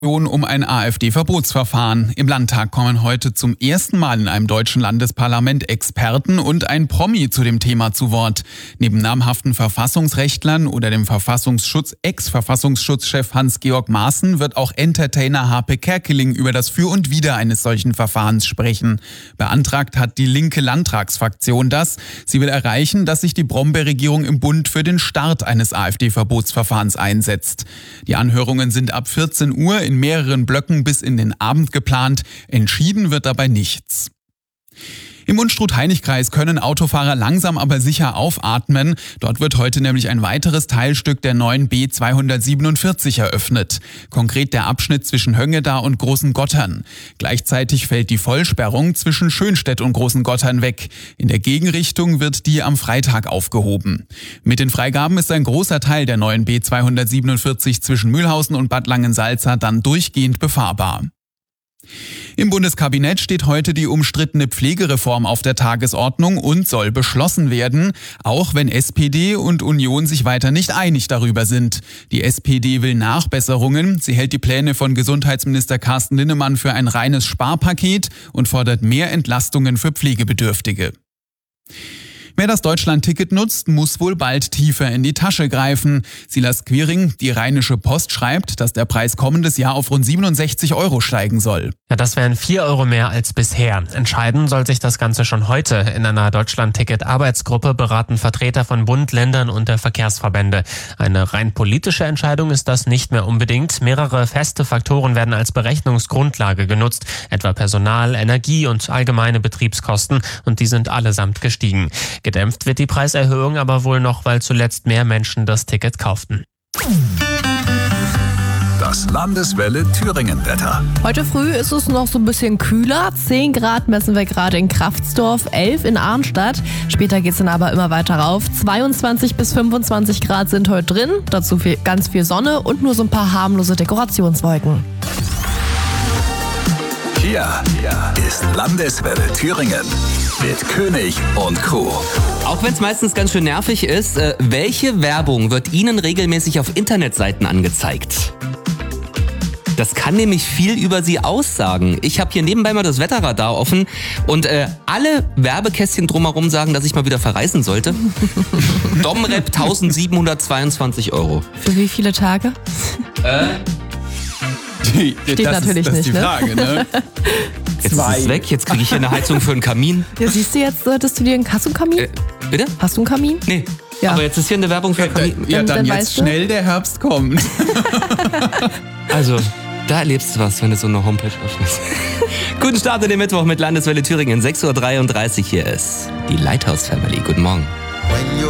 Um ein AfD-Verbotsverfahren. Im Landtag kommen heute zum ersten Mal in einem deutschen Landesparlament Experten und ein Promi zu dem Thema zu Wort. Neben namhaften Verfassungsrechtlern oder dem Ex-Verfassungsschutzchef Hans-Georg Maaßen wird auch Entertainer Harpe Kerkeling über das Für und Wider eines solchen Verfahrens sprechen. Beantragt hat die linke Landtagsfraktion das. Sie will erreichen, dass sich die Brombeer-Regierung im Bund für den Start eines AfD-Verbotsverfahrens einsetzt. Die Anhörungen sind ab 14 Uhr in mehreren Blöcken bis in den Abend geplant. Entschieden wird dabei nichts. Im Unstrut-Hainich-Kreis können Autofahrer langsam aber sicher aufatmen. Dort wird heute nämlich ein weiteres Teilstück der neuen B247 eröffnet. Konkret der Abschnitt zwischen Höngeda und Großengottern. Gleichzeitig fällt die Vollsperrung zwischen Schönstedt und Großengottern weg. In der Gegenrichtung wird die am Freitag aufgehoben. Mit den Freigaben ist ein großer Teil der neuen B247 zwischen Mühlhausen und Bad Langensalza dann durchgehend befahrbar. Im Bundeskabinett steht heute die umstrittene Pflegereform auf der Tagesordnung und soll beschlossen werden, auch wenn SPD und Union sich weiter nicht einig darüber sind. Die SPD will Nachbesserungen, sie hält die Pläne von Gesundheitsminister Carsten Linnemann für ein reines Sparpaket und fordert mehr Entlastungen für Pflegebedürftige. Wer das Deutschland-Ticket nutzt, muss wohl bald tiefer in die Tasche greifen. Silas Quiring, die Rheinische Post, schreibt, dass der Preis kommendes Jahr auf rund 67 € steigen soll. Ja, das wären 4 € mehr als bisher. Entscheiden soll sich das Ganze schon heute. In einer Deutschland-Ticket-Arbeitsgruppe beraten Vertreter von Bund, Ländern und der Verkehrsverbände. Eine rein politische Entscheidung ist das nicht mehr unbedingt. Mehrere feste Faktoren werden als Berechnungsgrundlage genutzt, etwa Personal, Energie und allgemeine Betriebskosten, und die sind allesamt gestiegen. Gedämpft wird die Preiserhöhung aber wohl noch, weil zuletzt mehr Menschen das Ticket kauften. Das Landeswelle Thüringen-Wetter. Heute früh ist es noch so ein bisschen kühler. 10 Grad messen wir gerade in Kraftsdorf, 11 in Arnstadt. Später geht es dann aber immer weiter rauf. 22 bis 25 Grad sind heute drin. Dazu ganz viel Sonne und nur so ein paar harmlose Dekorationswolken. Hier ist Landeswelle Thüringen mit König und Co. Auch wenn es meistens ganz schön nervig ist, welche Werbung wird Ihnen regelmäßig auf Internetseiten angezeigt? Das kann nämlich viel über Sie aussagen. Ich habe hier nebenbei mal das Wetterradar offen und alle Werbekästchen drumherum sagen, dass ich mal wieder verreisen sollte. Domrep 1722 €. Für wie viele Tage? Steht natürlich das nicht, ist die Frage, ne? Jetzt ist es weg, jetzt kriege ich hier eine Heizung für einen Kamin. Ja, siehst du, jetzt solltest du dir hast du einen Kamin? Bitte? Hast du einen Kamin? Nee. Ja. Aber jetzt ist hier eine Werbung für einen Kamin. Ja, dann jetzt weißt du? schnell der Herbst kommt. Also, da erlebst du was, wenn du so eine Homepage öffnest. Guten Start in den Mittwoch mit Landeswelle Thüringen. 6:33 Uhr hier ist die Lighthouse Family. Guten Morgen.